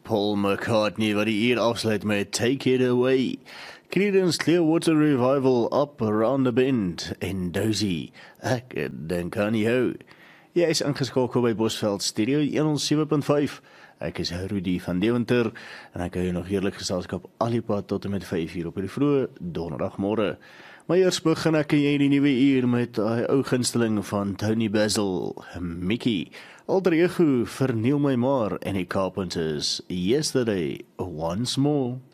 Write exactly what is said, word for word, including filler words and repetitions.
Paul McCartney wat die uur afsluit met Take It Away. Creedence Clearwater Revival Up Around the Bend en Dozy, ek dink aan jou. Jy is ingeskakel by Bosveld Studio honderd sewe punt vyf. Ek is Rudy van Deventer en ek hou jou nog heerlik geselskap al die pad tot en met vyf uur op die vroeë donderdagmôre. Maar eers begin ek en jy die nuwe uur met die ou gunsteling van Tony Basil, Mickey, alter ego vir Neil My Maar en die Carpenters, Yesterday Once More.